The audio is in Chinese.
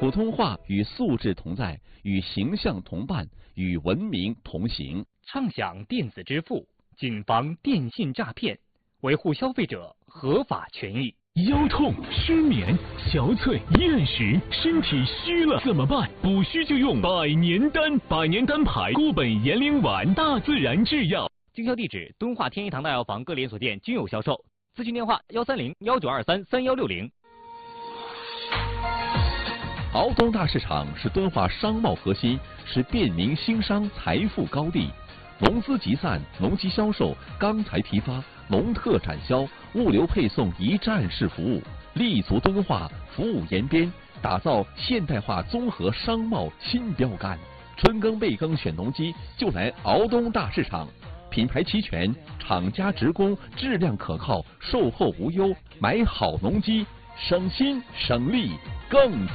普通话与素质同在，与形象同伴，与文明同行。 畅享电子支付，谨防电信诈骗，维护消费者合法权益。 腰痛、失眠、憔悴、厌食，身体虚了怎么办？补虚就用百年丹，百年丹牌固本延龄丸，大自然制药。 经销地址：敦化天一堂大药房各连锁店均有销售。咨询电话：130-1923-3160。 敖东大市场是敦化商贸核心，是便民兴商财富高地。农资集散、农机销售、钢材批发、农特展销、物流配送一站式服务，立足敦化，服务延边，打造现代化综合商贸新标杆。春耕备耕选农机就来敖东大市场，品牌齐全，厂家直供，质量可靠，售后无忧，买好农机省心省力更。